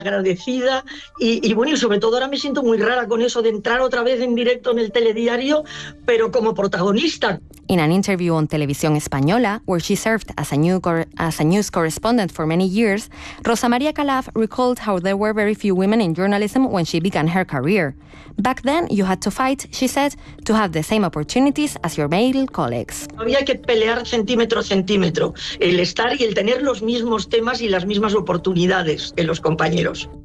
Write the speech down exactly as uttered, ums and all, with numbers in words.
agradecida y, y bueno, y sobre todo ahora me siento muy rara con eso de entrar otra vez en directo en el telediario, pero como protagonista. In an interview on Televisión Española, where she served as a, new cor- as a news correspondent for many years, Rosa María Calaf recalled how there were very few women in journalism when she began her career. Back then, you had to fight, she said, to have the same opportunities as your male colleagues. Había que pelear centímetro a centímetro, el estar y el tener los mismos temas y las mismas oportunidades que los compañeros.